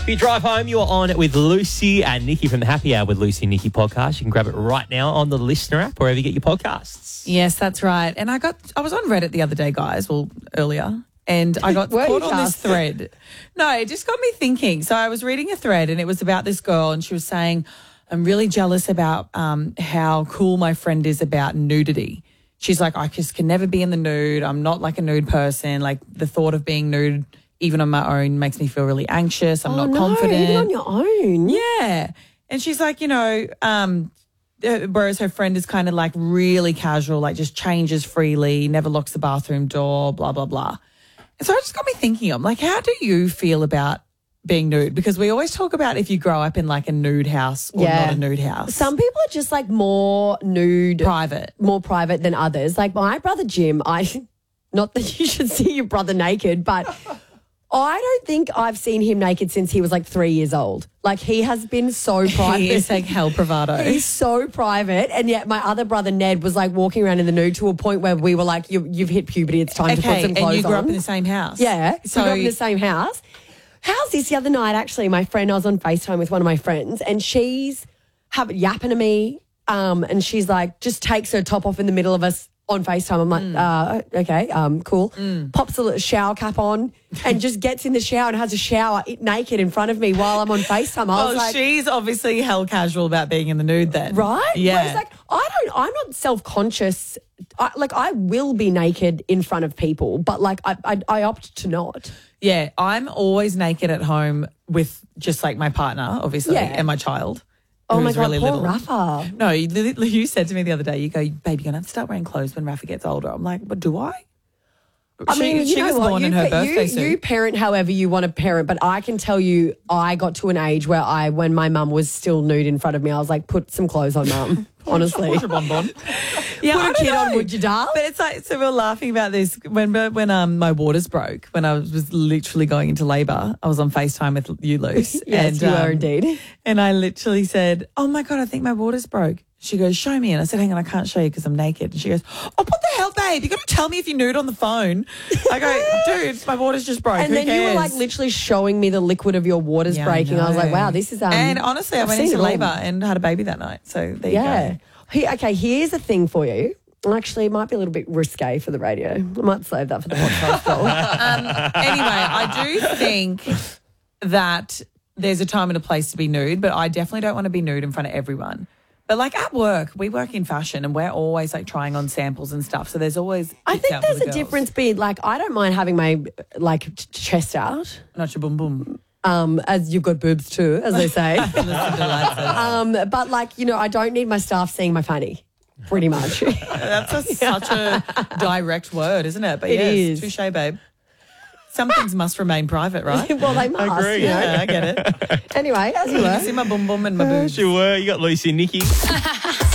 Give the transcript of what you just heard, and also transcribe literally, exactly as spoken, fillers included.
If you drive home, you're on with Lucy and Nikki from the Happy Hour with Lucy and Nikki podcast. You can grab it right now on the Listener app, wherever you get your podcasts. Yes, that's right. And I got, I was on Reddit the other day, guys, well, earlier, and I got caught on this thread. No, it just got me thinking. So I was reading a thread and it was about this girl and she was saying, I'm really jealous about um, how cool my friend is about nudity. She's like, I just can never be in the nude. I'm not like a nude person. Like the thought of being nude, even on my own, makes me feel really anxious. I'm oh, not no, confident. Even on your own. Yeah. And she's like, you know, um, whereas her friend is kind of like really casual, like just changes freely, never locks the bathroom door, blah, blah, blah. And so it just got me thinking, I'm like, how do you feel about being nude? Because we always talk about if you grow up in like a nude house or Yeah. not a nude house. Some people are just like more nude. Private. More private than others. Like my brother Jim, I, not that you should see your brother naked, but I don't think I've seen him naked since he was like three years old. Like he has been so private. He is like hell bravado. He's so private. And yet my other brother Ned was like walking around in the nude to a point where we were like, you, you've hit puberty. It's time okay, to put some clothes on. and you grew up in the same house. Yeah. So we grew up in the same house. How's this the other night, actually, my friend, I was on FaceTime with one of my friends and she's have, yapping to me um, and she's like, just takes her top off in the middle of us on FaceTime. I'm like, mm. uh, okay, um, cool. Mm. Pops a little shower cap on and just gets in the shower and has a shower naked in front of me while I'm on FaceTime. I oh, was like, she's obviously hell casual about being in the nude then. Right? Yeah. I was like, I don't, I'm not self-conscious. I, like, I will be naked in front of people, but like, I, I, I opt to not. Yeah, I'm always naked at home with just like my partner, obviously, Yeah. and my child. Oh my who's God, really poor little. Rafa. No, you, you said to me the other day, you go, babe, you're going to have to start wearing clothes when Rafa gets older. I'm like, but do I? I she, mean, you she know was what? born you, in her pa- birthday you, suit. you parent however you want to parent, but I can tell you I got to an age where I, when my mum was still nude in front of me, I was like, put some clothes on, mum, honestly. Put a bonbon. Yeah, Put I a don't kid know. on, would you, darl? But it's like, so we were laughing about this when when um my waters broke, when I was, was literally going into labour. I was on FaceTime with you, Luce. Yes, and, you um, are indeed. And I literally said, oh my God, I think my waters broke. She goes, show me. And I said, hang on, I can't show you because I'm naked. And she goes, oh, what the hell, babe? You got to tell me if you're nude on the phone. I go, dude, my water's just broke. And Who then cares? you were like literally showing me the liquid of your waters Yeah, breaking. I, was like, know. wow, this is... Um, and honestly, I I've went seen into it all. labour and had a baby that night. So there you Yeah. go. He, okay, here's a thing for you. Actually, it might be a little bit risque for the radio. I might save that for the podcast. though. Um, anyway, I do think that there's a time and a place to be nude, but I definitely don't want to be nude in front of everyone. But like at work, we work in fashion and we're always like trying on samples and stuff. So there's always I bits think out for there's the a girls. difference being like, I don't mind having my like ch- chest out. Not your boom boom. Um, as you've got boobs too, as they say. Listen to lads. um, but like, you know, I don't need my staff seeing my fanny, pretty much. That's a, such a direct word, isn't it? But It yes, is. touche, babe. Some things must remain private, right? Well, they must. agree. You know? Yeah, I get it. Anyway, as you You were. see my boom boom and my boobs. Sure were. You got Lucy and Nikki.